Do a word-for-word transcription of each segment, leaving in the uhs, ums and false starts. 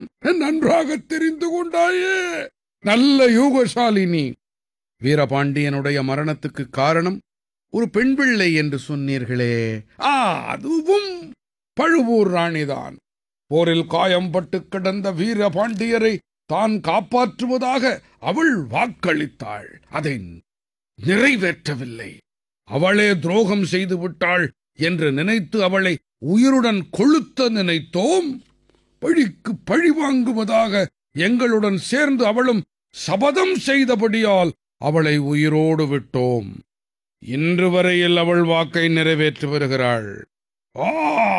நன்றாக தெரிந்து கொண்டாயே. நல்ல யூகசாலினி. வீரபாண்டியனுடைய மரணத்துக்கு காரணம் ஒரு பெண் பிள்ளை என்று சொன்னீர்களே, ஆ அதுவும் பழுவூர் ராணிதான். போரில் காயம்பட்டு கிடந்த வீரபாண்டியரை தான் காப்பாற்றுவதாக அவள் வாக்களித்தாள். அதை நிறைவேற்றவில்லை. அவளே துரோகம் செய்து விட்டாள் என்று நினைத்து அவளை உயிருடன் கொளுத்த நினைத்தோம். பழிக்கு பழி வாங்குவதாக எங்களுடன் சேர்ந்து அவளும் சபதம் செய்தபடியால் அவளை உயிரோடு விட்டோம். இன்று வரையில் அவள் வாக்கை நிறைவேற்றி வருகிறாள். ஆ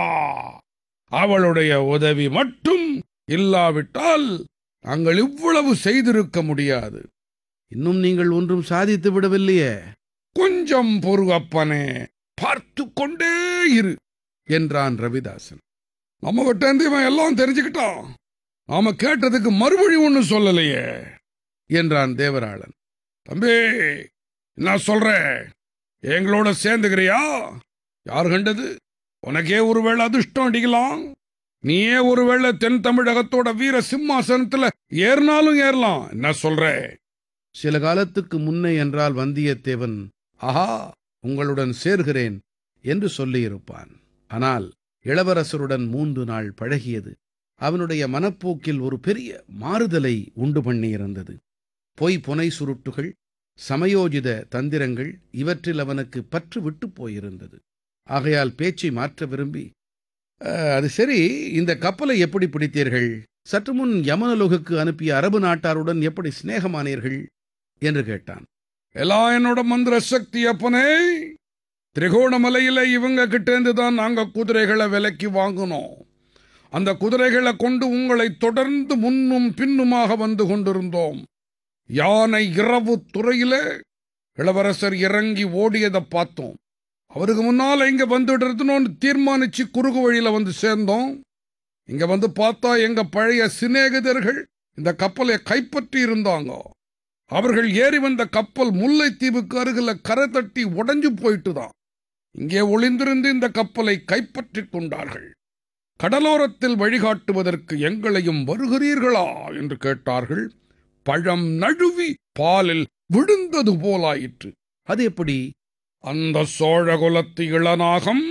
அவளுடைய உதவி மட்டும் இல்லாவிட்டால் நாங்கள் இவ்வளவு செய்திருக்க முடியாது. இன்னும் நீங்கள் ஒன்றும் சாதித்து விடவில்லையே. கொஞ்சம் பொறு அப்பனே, பார்த்து கொண்டே இரு என்றான் ரவிதாசன். நம்ம கிட்ட இவன் எல்லாம் தெரிஞ்சுக்கிட்டான். நாம கேட்டதுக்கு மறுபடி ஒண்ணு சொல்லலையே என்றான் தேவராளன். தம்பி, நான் சொல்றேன், எங்களோட சேர்ந்துக்கிறியா? யார் கண்டது? உனக்கே ஒருவேளை அதிர்ஷ்டம் அடிக்கலாம். நீயே ஒருவேளை தென் தமிழகத்தோட வீர சிம்மாசனத்துல ஏறினாலும் ஏறலாம். என்ன சொல்ற? சில காலத்துக்கு முன்னே என்றால் வந்தியத்தேவன் ஆஹா உங்களுடன் சேர்கிறேன் என்று சொல்லியிருப்பான். ஆனால் இளவரசருடன் மூன்று நாள் பழகியது அவனுடைய மனப்போக்கில் ஒரு பெரிய மாறுதலை உண்டு பண்ணியிருந்தது. பொய் புனை சுருட்டுகள், சமயோஜித தந்திரங்கள் இவற்றில் அவனுக்கு பற்று விட்டு போயிருந்தது. ஆகையால் பேச்சை மாற்ற விரும்பி, அது சரி, இந்த கப்பலை எப்படி பிடித்தீர்கள்? சற்று முன் யமனலோகுக்கு அனுப்பிய அரபு நாட்டாருடன் எப்படி சிநேகமானீர்கள் என்று கேட்டான். எல்லாம் என்னோட மந்திர சக்தி அப்பனே. திரிகோணமலையில இவங்க கிட்டேந்து தான் நாங்க குதிரைகளை விலைக்கு வாங்கினோம். அந்த குதிரைகளை கொண்டு உங்களை தொடர்ந்து முன்னும் பின்னுமாக வந்து கொண்டிருந்தோம். யானை இரவு துறையில இளவரசர் இறங்கி ஓடியதை பார்த்தோம். அவருக்கு முன்னால இங்க வந்துடுறதுன்னு தீர்மானிச்சு குறுகு வழியில வந்து சேர்ந்தோம். இங்க வந்து பார்த்தா எங்க பழைய சிநேகிதர்கள் இந்த கப்பலை கைப்பற்றி இருந்தாங்க. அவர்கள் ஏறி வந்த கப்பல் முல்லைத்தீவுக்கு அருகில கரை தட்டி உடைஞ்சு போயிட்டுதான். இங்கே ஒளிந்திருந்து இந்த கப்பலை கைப்பற்றி கொண்டார்கள். கடலோரத்தில் வழிகாட்டுவதற்கு எங்களையும் வருகிறீர்களா என்று கேட்டார்கள். பழம் நழுவி பாலில் விழுந்தது போலாயிற்று. அது எப்படி? அந்த சோழகுலத்து இளநாகம்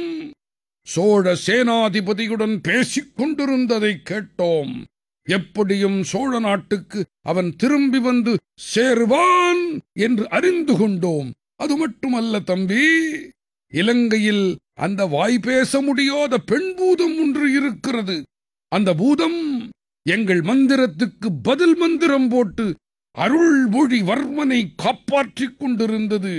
சோழ சேனாதிபதியுடன் பேசிக் கொண்டிருந்ததை கேட்டோம். எப்படியும் சோழ நாட்டுக்கு அவன் திரும்பி வந்து சேருவான் என்று அறிந்து கொண்டோம். அது மட்டுமல்ல தம்பி, இலங்கையில் அந்த வாய் பேச முடியாத பெண் பூதம் ஒன்று இருக்கிறது. அந்த பூதம் எங்கள் மந்திரத்துக்கு பதில் மந்திரம் போட்டு அருள்மொழி வர்மனை காப்பாற்றிக் கொண்டிருந்தது.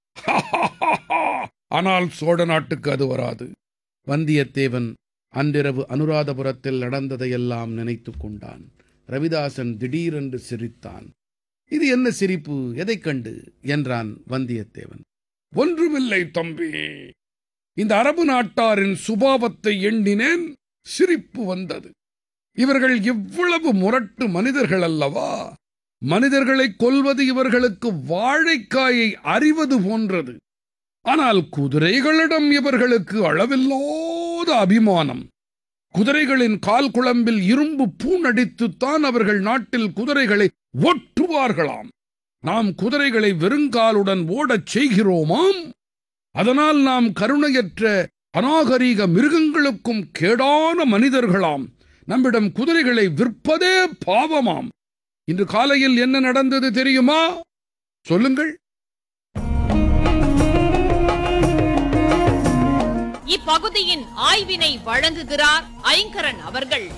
ஆனால் சோழ நாட்டுக்கு அது வராது. வந்தியத்தேவன் அன்றிரவு அனுராதபுரத்தில் நடந்ததையெல்லாம் நினைத்துக் கொண்டான். ரவிதாசன் திடீரென்று சிரித்தான். இது என்ன சிரிப்பு? எதைக் கண்டு என்றான் வந்தியத்தேவன். ஒன்றுமில்லை தம்பி, இந்த அரபு நாட்டாரின் சுபாவத்தை எண்ணினேன், சிரிப்பு வந்தது. இவர்கள் இவ்வளவு முரட்டு மனிதர்கள் அல்லவா? மனிதர்களை கொல்வது இவர்களுக்கு வாழைக்காயை அறிவது போன்றது. ஆனால் குதிரைகளிடம் இவர்களுக்கு அளவில்லாத அபிமானம். குதிரைகளின் கால் குழம்பில் இரும்பு பூணடித்துத்தான் அவர்கள் நாட்டில் குதிரைகளை ஒட்டுவார்களாம். நாம் குதிரைகளை வெறுங்காலுடன் ஓடச் செய்கிறோமாம். அதனால் நாம் கருணையற்ற அநாகரீக மிருகங்களுக்கும் கேடான மனிதர்களாம். நம்மிடம் குதிரைகளை விற்பதே பாவமாம். இன்று காலையில் என்ன நடந்தது தெரியுமா? சொல்லுங்கள். இப்பகுதியின் ஆய்வினை வழங்குகிறார் ஐங்கரன் அவர்கள்.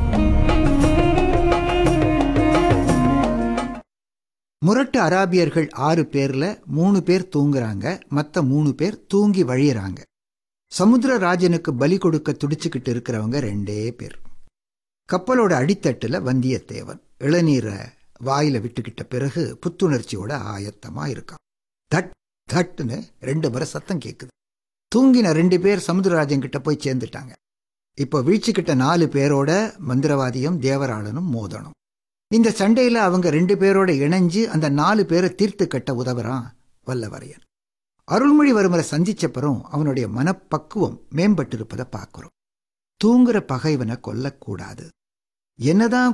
முரட்டு அராபியர்கள் ஆறு பேர்ல மூணு பேர் தூங்குறாங்க, மத்த மூணு பேர் தூங்கி வழியறாங்க. சமுத்திரராஜனுக்கு பலி கொடுக்க துடிச்சுக்கிட்டு இருக்கிறவங்க ரெண்டே பேர். கப்பலோட அடித்தட்டுல வந்தியத்தேவன் இளநீரை வாயில விட்டுக்கிட்ட பிறகு புத்துணர்ச்சியோட ஆயத்தமா இருக்கான். தட் தட்டுன்னு ரெண்டு முறை சத்தம் கேக்குது. தூங்கின ரெண்டு பேர் சமுத்திரராஜன் கிட்ட போய் சேர்ந்துட்டாங்க. இப்போ வீழ்ச்சிக்கிட்ட நாலு பேரோட மந்திரவாதியும் தேவராளனும் மோதணும். இந்த சண்டையில அவங்க ரெண்டு பேரோட இணைஞ்சு அந்த நாலு பேரை தீர்த்து கட்ட உதவுறான் வல்லவரையன். அருள்மொழிவர்மரை சந்திச்சப்பறம் அவனுடைய மனப்பக்குவம் மேம்பட்டு இருப்பதை பார்க்கிறோம். தூங்குற பகைவனை கொல்லக்கூடாது. என்னதான்